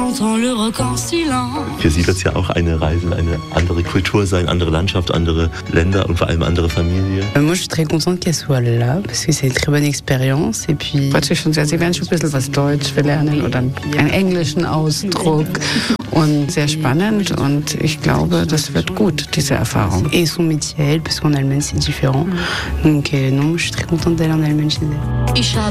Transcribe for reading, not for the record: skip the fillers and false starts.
j'entends le rock en silence. Für sie wird es ja auch eine Reise, eine andere Kultur sein, andere Landschaft, andere Länder und vor allem andere Familie. Moi, je suis très contente qu'elle soit là, parce que c'est une très bonne expérience. Et puis, freut sich schon sehr. Sie werden schon ein bisschen was Deutsch lernen oder einen englischen Ausdruck. Und sehr spannend und ich glaube, das wird gut, diese Erfahrung. Et son métier, elle, parce qu'en Allemagne, c'est différent. Donc non, je suis très contente d'aller en Allemagne chez elle.